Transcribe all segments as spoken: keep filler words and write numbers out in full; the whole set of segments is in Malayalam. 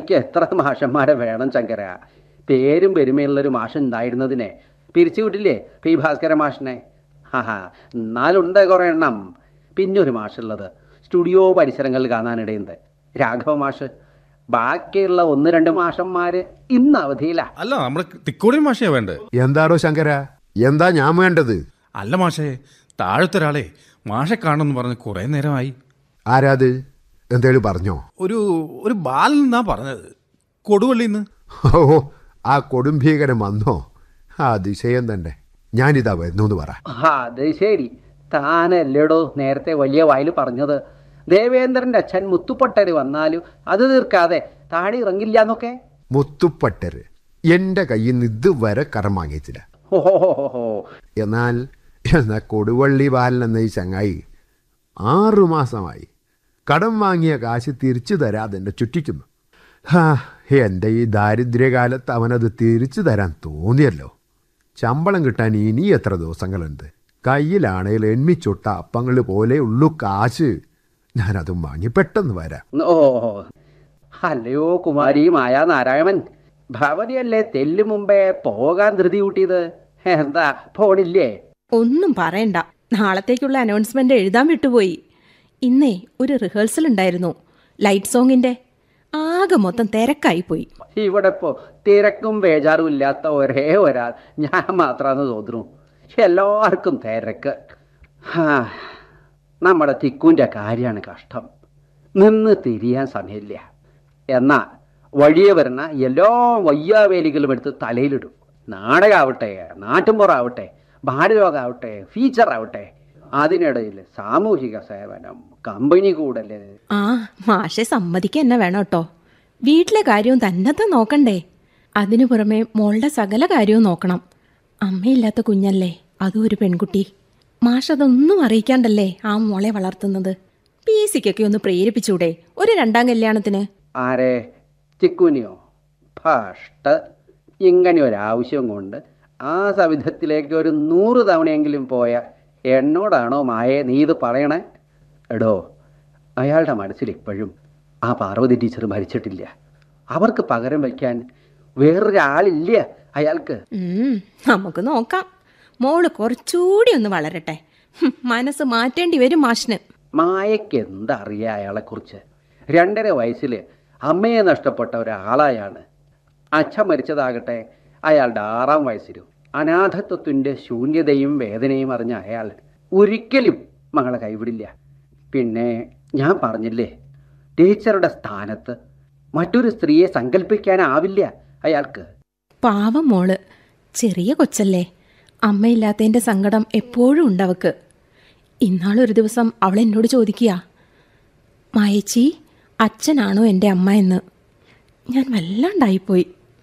തനിക്ക് എത്ര മാഷന്മാരെ വേണം ശങ്കര? പേരും പെരുമയുള്ളൊരു മാഷ് ഉണ്ടായിരുന്നതിനെ പിരിച്ചുവിട്ടില്ലേ പി ഭാസ്കര മാഷിനെ? ഹാ എന്നാലുണ്ട് കുറേ എണ്ണം. പിന്നെ ഒരു മാഷുള്ളത് സ്റ്റുഡിയോ പരിസരങ്ങളിൽ കാണാനിടയുണ്ട്, രാഘവ മാഷ്. ബാക്കിയുള്ള ഒന്ന് രണ്ട് മാഷന്മാര് ഇന്ന് അവധിയില്ല. അല്ല, നമ്മുടെ തിക്കോടി മാഷയാ വേണ്ടത്. എന്താടോ ശങ്കര, എന്താ ഞാൻ വേണ്ടത്? അല്ല മാഷേ, താഴത്തെ ഒരാളെ മാഷെ കാണണമെന്ന് പറഞ്ഞ് കുറെ നേരമായി. ആരാത്? എന്തേലും പറഞ്ഞോ? ഒരു ഒരു ബാലൻ എന്നാ പറഞ്ഞത്, കൊടുവള്ളിന്ന്. ഓ, ആ കൊടുംഭീകരം വന്നോ? ആ അതിശയം തന്നെ. ഞാനിതാ വരുന്നു എന്ന് പറ. അത് ശരി, താനല്ലേടോ നേരത്തെ വലിയ വായിൽ പറഞ്ഞത് ദേവേന്ദ്രന്റെ അച്ഛൻ മുത്തുപ്പട്ടര് വന്നാലും അത് തീർക്കാതെ താഴെ ഇറങ്ങില്ല എന്നൊക്കെ. മുത്തുപ്പട്ടര് എൻ്റെ കയ്യിൽ നിന്ന് ഇതുവരെ കടം വാങ്ങിയിട്ടില്ല. ഓഹോ. എന്നാൽ എന്നാൽ കൊടുവള്ളി ബാലൻ എന്ന ഈ ചങ്ങായി ആറുമാസമായി കടം വാങ്ങിയ കാശ് തിരിച്ചു തരാതെ എന്നെ ചുറ്റിക്കുന്നു. ഹാ, എൻ്റെ ഈ ദാരിദ്ര്യകാലത്ത് അവനത് തിരിച്ചു തരാൻ തോന്നിയല്ലോ. ശമ്പളം കിട്ടാൻ ഇനി എത്ര ദിവസങ്ങളുണ്ട്? കയ്യിലാണേൽ എണ്ണിച്ചൊട്ട അപ്പങ്ങൾ പോലെ ഉള്ളു കാശ്. ഞാനതും വാങ്ങി പെട്ടെന്ന് വരാം. ഓ, അല്ലയോ കുമാരി മായാ നാരായണൻ, ഭവതിയല്ലേ തെല്ലു മുമ്പേ പോകാൻ ധൃതി കൂട്ടിയത്? എന്താ പോണില്ലേ? ഒന്നും പറയണ്ട, നാളത്തേക്കുള്ള അനൗൺസ്മെന്റ് എഴുതാൻ വിട്ടുപോയി. ഇന്നേ ഒരു റിഹേഴ്സൽ ഉണ്ടായിരുന്നു, ലൈറ്റ് സോങ്ങിന്റെ. ആകെ മൊത്തം തിരക്കായിപ്പോയി. ഇവിടെ ഇപ്പോൾ തിരക്കും ബേജാറും ഇല്ലാത്ത ഒരേ ഒരാൾ ഞാൻ മാത്രമാണെന്ന് തോന്നുന്നു. എല്ലാവർക്കും തിരക്ക്. നമ്മുടെ തിക്കുൻ്റെ കാര്യമാണ് കഷ്ടം. നിന്ന് തിരിയാൻ സമയമില്ല. എന്നാൽ വഴിയെ വരുന്ന എല്ലാ വയ്യാവേലികളും എടുത്ത് തലയിലിടും. നാടകമാവട്ടെ, നാട്ടുമ്പുറാവട്ടെ, ബാലരോഗമാവട്ടെ, ഫീച്ചറാവട്ടെ, അതിനിടയിൽ സാമൂഹിക സേവനം, കമ്പനി കൂടല്. ആ മാഷെ സമ്മതിക്കുക തന്നെ വേണം കേട്ടോ. വീട്ടിലെ കാര്യവും തന്നത്തെ നോക്കണ്ടേ? അതിനു പുറമെ മോളുടെ സകല കാര്യവും നോക്കണം. അമ്മയില്ലാത്ത കുഞ്ഞല്ലേ, അതും ഒരു പെൺകുട്ടി. മാഷതൊന്നും അറിയിക്കാണ്ടല്ലേ ആ മോളെ വളർത്തുന്നത്. പി സിക്കൊക്കെ ഒന്ന് പ്രേരിപ്പിച്ചൂടെ ഒരു രണ്ടാം കല്യാണത്തിന്? ആരെ? ചിക്കുനിയോ? ഫസ്റ്റ് ഇങ്ങനെ ഒരാവശ്യം കൊണ്ട് ആ സവിധത്തിലേക്ക് ഒരു നൂറ് തവണയെങ്കിലും പോയ എന്നോടാണോ മായേ നീ ഇത് പറയണേ? എടോ, അയാളുടെ മനസ്സിൽ ഇപ്പോഴും ആ പാർവതി ടീച്ചർ മരിച്ചിട്ടില്ല. അവർക്ക് പകരം വയ്ക്കാൻ വേറൊരാളില്ല അയാൾക്ക്. നമുക്ക് നോക്കാം. മോള് കുറച്ചുകൂടി ഒന്ന് വളരട്ടെ. മനസ്സ് മാറ്റേണ്ടി വരും മാഷിന്. മായയ്ക്ക് എന്തറിയാം അയാളെക്കുറിച്ച്? രണ്ടര വയസ്സിൽ അമ്മയെ നഷ്ടപ്പെട്ട ഒരാളായാണ്. അച്ഛൻ മരിച്ചതാകട്ടെ അയാളുടെ ആറാം വയസ്സിലും. അനാഥത്വത്തിൻ്റെ ശൂന്യതയും വേദനയും അറിഞ്ഞ അയാൾ ഒരിക്കലും മകളെ കൈവിടില്ല. പിന്നെ ഞാൻ പറഞ്ഞില്ലേ, ടീച്ചറുടെ സ്ഥാനത്ത് മറ്റൊരു സ്ത്രീയെ സങ്കല്പിക്കാനാവില്ല അയാൾക്ക്. പാവം മോള്, ചെറിയ കൊച്ചല്ലേ. അമ്മയില്ലാത്തതിൻ്റെ സങ്കടം എപ്പോഴും ഉണ്ടവക്ക്. ഇന്നാളൊരു ദിവസം അവൾ എന്നോട് ചോദിക്കുക, മായേച്ചി അച്ഛനാണോ എൻ്റെ അമ്മ എന്ന്. ഞാൻ വല്ലാണ്ടായിപ്പോയി.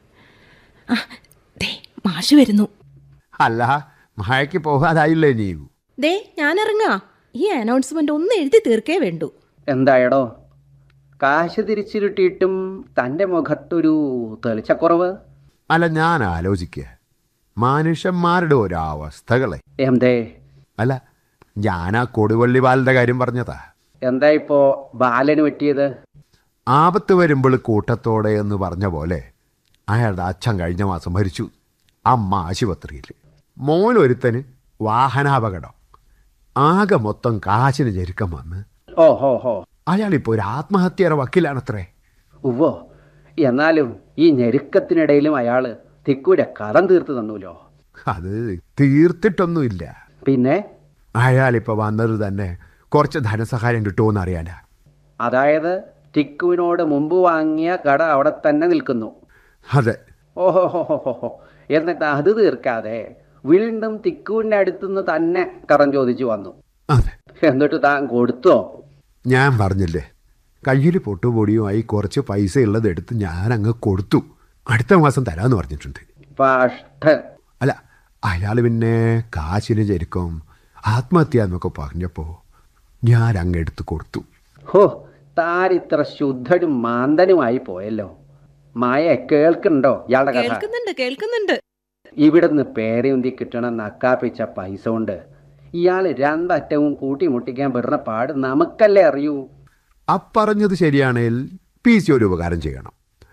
ആ ദേ മാഷ് വരുന്നു. അല്ല, മഴയ്ക്ക് പോകാതായില്ലേ നീ? ദേ ഞാൻ ഇറങ്ങാ. ഈ അനൗൺസ്മെന്റ് ഒന്ന് എഴുതി തീർക്കേ വേണ്ടു. എന്തായടോ, കാശ് തിരിച്ചിരുട്ടിയിട്ടും തൻ്റെ മുഖത്തൊരു തെളിച്ചക്കുറവ്? അല്ല, ഞാൻ ആലോചിക്കുക മനുഷ്യന്മാരുടെ ഓരോ അവസ്ഥകളെ. എന്തേ? അല്ല, ഞാൻ ആ കൊടുവള്ളി ബാലന്റെ കാര്യം പറഞ്ഞതാ. എന്താ ഇപ്പോ ബാലന് പറ്റിയത്? ആപത്ത് വരുമ്പോൾ കൂട്ടത്തോടെ എന്ന് പറഞ്ഞ പോലെ അയാളുടെ അച്ഛൻ കഴിഞ്ഞ മാസം മരിച്ചു. അമ്മ ആശുപത്രിയിൽ, മോനൊരുത്തന് വാഹനാപകടം. ആകെ മൊത്തം കാശിന് ഞെരുക്കം വന്ന് ഓഹോ ഹോ അയാളിപ്പോൾ ഒരു ആത്മഹത്യയുടെ വക്കീലാണത്രേ. ഉവ്വോ, എന്നാലും ഈ ഞെരുക്കത്തിനിടയിലും അയാൾ തിക്കൂരെ കടം തീർത്ത് തന്നൂലോ? അത് തീർത്തിട്ടൊന്നുമില്ല. പിന്നെ അയാളിപ്പോൾ വന്നത് തന്നെ കുറച്ച് ധനസഹായം കിട്ടുമെന്ന് അറിയാനാ. അതായത് ടിക്കുവിനോട് മുമ്പ് വാങ്ങിയ കട അവിടെ തന്നെ നിൽക്കുന്നു? അതെ. ഓഹോ ഹോ ഹോ ഹോ എന്നിട്ട് അത് തീർക്കാതെ വീണ്ടും തിക്കുവിൻ്റെ അടുത്തുനിന്ന് തന്നെ കടം ചോദിച്ചു വന്നു. അതെ. എന്നിട്ട് താൻ കൊടുത്തോ? ഞാൻ പറഞ്ഞില്ലേ, കയ്യിൽ പൊട്ടുപൊടിയുമായി കുറച്ച് പൈസ ഉള്ളത് എടുത്ത് ഞാൻ അങ്ങ് കൊടുത്തു. അടുത്ത മാസം തരാമെന്ന് പറഞ്ഞിട്ടുണ്ട്. പാഷ്ടൻ. അല്ല, അയാൾ പിന്നെ കാശിന് ചെരുക്കും ആത്മഹത്യ എന്നൊക്കെ പറഞ്ഞപ്പോൾ ഞാൻ അങ്ങ് എടുത്ത് കൊടുത്തു. ഹോ, താൻ ഇത്ര ശുദ്ധനും മാന്തനുമായി പോയല്ലോ. മായ കേൾക്കുന്നുണ്ടോ ഇയാളുടെ കഥ? കേൾക്കുന്നുണ്ട് കേൾക്കുന്നുണ്ട് ഇവിടുന്ന് പേരയുന്തി കിട്ടണ നക്കാപ്പിച്ച പൈസ കൊണ്ട് ഇയാൾ രണ്ടറ്റവും കൂട്ടിമുട്ടിക്കാൻ പെടുന്ന പാട് നമുക്കല്ലേ അറിയൂ. അപ്പറഞ്ഞത് ശരിയാണെങ്കിൽ പി സി ഒരു ഉപകാരം ചെയ്യണം.